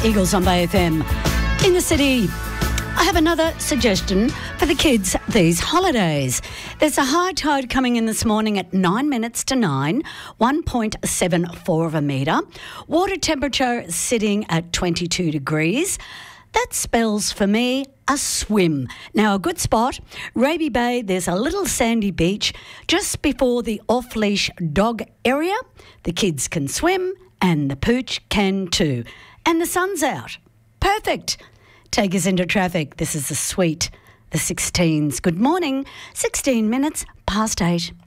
Eagles on Bay FM. In the city, I have another suggestion for the kids these holidays. There's a high tide coming in this morning at 9 minutes to 9, 1.74 of a metre. Water temperature sitting at 22 degrees. That spells for me a swim. Now, a good spot, Raby Bay, there's a little sandy beach just before the off-leash dog area. The kids can swim and the pooch can too. And the sun's out. Perfect. Take us into traffic. This is the 16s. Good morning. 16 minutes past 8.